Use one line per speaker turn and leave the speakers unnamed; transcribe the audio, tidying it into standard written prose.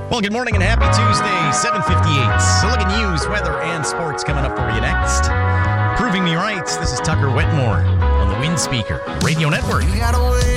Well, good morning and happy Tuesday, 7:58. So look at news, weather, and sports coming up for you next. Proving me right, this is Tucker Wetmore on the Wind Speaker Radio Network.